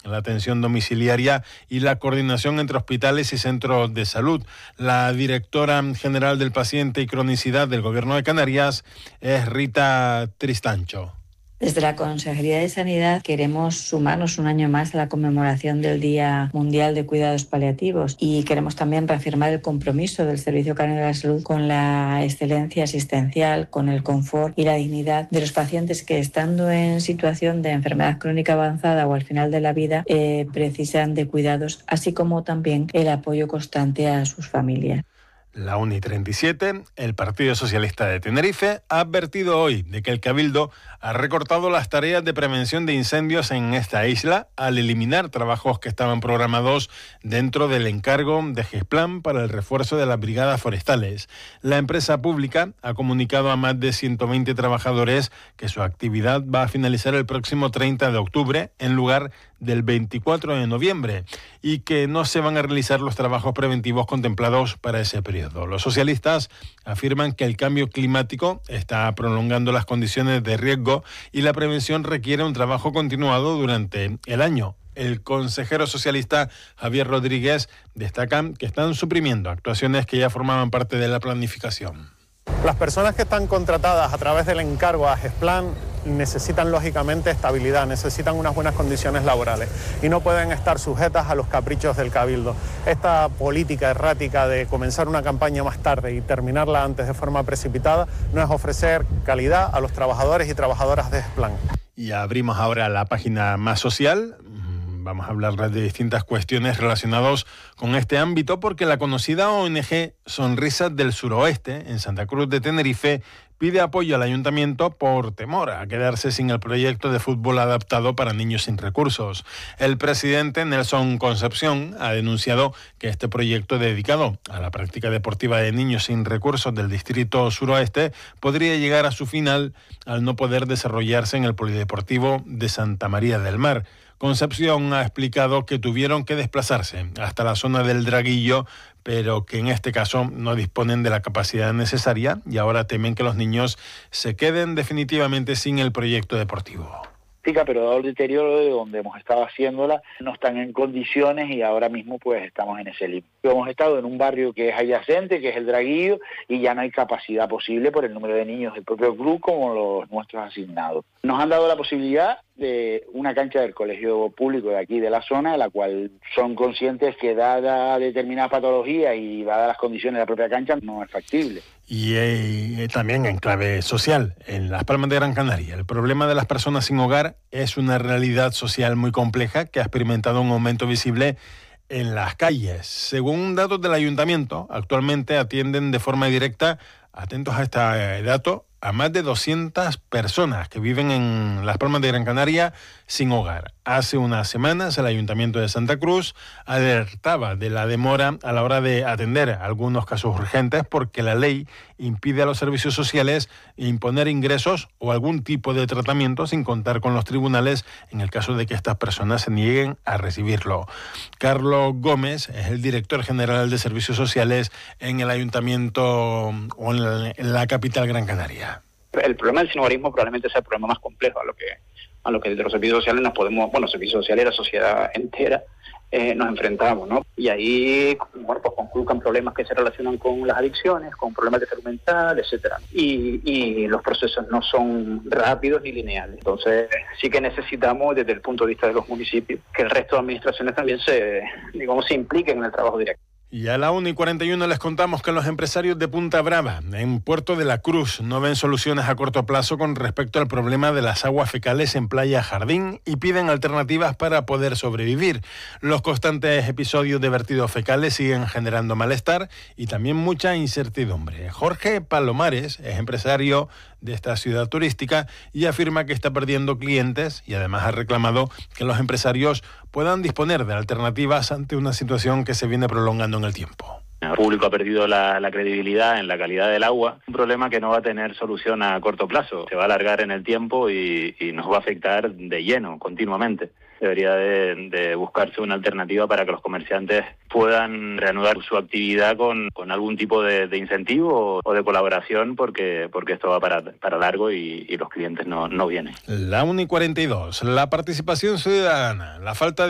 la atención domiciliaria y la coordinación entre hospitales y centros de salud. La directora general del Paciente y Cronicidad del Gobierno de Canarias es Rita Tristancho. Desde la Consejería de Sanidad queremos sumarnos un año más a la conmemoración del Día Mundial de Cuidados Paliativos y queremos también reafirmar el compromiso del Servicio Canario de la Salud con la excelencia asistencial, con el confort y la dignidad de los pacientes que, estando en situación de enfermedad crónica avanzada o al final de la vida, precisan de cuidados, así como también el apoyo constante a sus familias. La UNI 37, el Partido Socialista de Tenerife, ha advertido hoy de que el Cabildo ha recortado las tareas de prevención de incendios en esta isla al eliminar trabajos que estaban programados dentro del encargo de Gesplan para el refuerzo de las brigadas forestales. La empresa pública ha comunicado a más de 120 trabajadores que su actividad va a finalizar el próximo 30 de octubre en lugar del 24 de noviembre y que no se van a realizar los trabajos preventivos contemplados para ese periodo. Los socialistas afirman que el cambio climático está prolongando las condiciones de riesgo y la prevención requiere un trabajo continuado durante el año. El consejero socialista Javier Rodríguez destaca que están suprimiendo actuaciones que ya formaban parte de la planificación. Las personas que están contratadas a través del encargo a Gesplan necesitan lógicamente estabilidad, necesitan unas buenas condiciones laborales y no pueden estar sujetas a los caprichos del Cabildo. Esta política errática de comenzar una campaña más tarde y terminarla antes de forma precipitada no es ofrecer calidad a los trabajadores y trabajadoras de Gesplan. Y abrimos ahora la página más social. Vamos a hablar de distintas cuestiones relacionadas con este ámbito porque la conocida ONG Sonrisas del Suroeste, en Santa Cruz de Tenerife, pide apoyo al ayuntamiento por temor a quedarse sin el proyecto de fútbol adaptado para niños sin recursos. El presidente Nelson Concepción ha denunciado que este proyecto dedicado a la práctica deportiva de niños sin recursos del distrito suroeste podría llegar a su final al no poder desarrollarse en el polideportivo de Santa María del Mar. Concepción ha explicado que tuvieron que desplazarse hasta la zona del Draguillo, pero que en este caso no disponen de la capacidad necesaria y ahora temen que los niños se queden definitivamente sin el proyecto deportivo. Pero dado el deterioro de donde hemos estado haciéndola, no están en condiciones y ahora mismo pues estamos en ese límite. Hemos estado en un barrio que es adyacente, que es el Draguillo, y ya no hay capacidad posible por el número de niños del propio club como los nuestros asignados. Nos han dado la posibilidad de una cancha del colegio público de aquí de la zona, la cual son conscientes que dada determinada patología y dadas las condiciones de la propia cancha no es factible. Y también en clave social, en Las Palmas de Gran Canaria, el problema de las personas sin hogar es una realidad social muy compleja que ha experimentado un aumento visible en las calles. Según datos del ayuntamiento, actualmente atienden de forma directa, atentos a este dato, a más de 200 personas que viven en Las Palmas de Gran Canaria sin hogar. Hace unas semanas el Ayuntamiento de Santa Cruz alertaba de la demora a la hora de atender algunos casos urgentes porque la ley impide a los servicios sociales imponer ingresos o algún tipo de tratamiento sin contar con los tribunales en el caso de que estas personas se nieguen a recibirlo. Carlos Gómez es el director general de Servicios Sociales en el Ayuntamiento o en la capital Gran Canaria. El problema del sinhogarismo probablemente sea el problema más complejo a lo que desde los servicios sociales nos podemos, servicios sociales y la sociedad entera nos enfrentamos, ¿no? Y ahí, pues conculcan problemas que se relacionan con las adicciones, con problemas de salud mental, etcétera. Y los procesos no son rápidos ni lineales. Entonces, sí que necesitamos, desde el punto de vista de los municipios, que el resto de administraciones también se impliquen en el trabajo directo. Y a la 1:41 les contamos que los empresarios de Punta Brava, en Puerto de la Cruz, no ven soluciones a corto plazo con respecto al problema de las aguas fecales en Playa Jardín y piden alternativas para poder sobrevivir. Los constantes episodios de vertidos fecales siguen generando malestar y también mucha incertidumbre. Jorge Palomares es empresario de esta ciudad turística y afirma que está perdiendo clientes y además ha reclamado que los empresarios puedan disponer de alternativas ante una situación que se viene prolongando en el tiempo. El público ha perdido la credibilidad en la calidad del agua, un problema que no va a tener solución a corto plazo, se va a alargar en el tiempo y nos va a afectar de lleno, continuamente. Debería de buscarse una alternativa para que los comerciantes puedan reanudar su actividad con algún tipo de incentivo o de colaboración porque esto va para largo y los clientes no vienen. La 1:42, la participación ciudadana, la falta de